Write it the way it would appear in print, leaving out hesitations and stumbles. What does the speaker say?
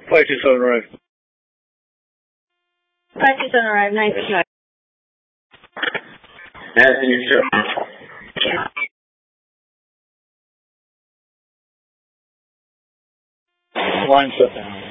527 arrived. 527 arrived, 969. And you sure? Line set down.